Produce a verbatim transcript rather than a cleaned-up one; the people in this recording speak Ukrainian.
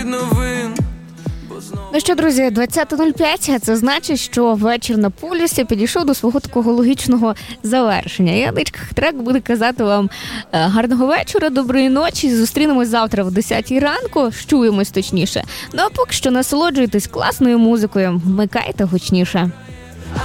Ну що, друзі, двадцята нуль п'ять, а це значить, що вечір на полюсі підійшов до свого такого логічного завершення. Я, Ничка Хитрак, буду казати вам гарного вечора, доброї ночі. Зустрінемось завтра в десятій ранку, щуємось точніше. Ну а поки що насолоджуйтесь класною музикою, вмикайте гучніше.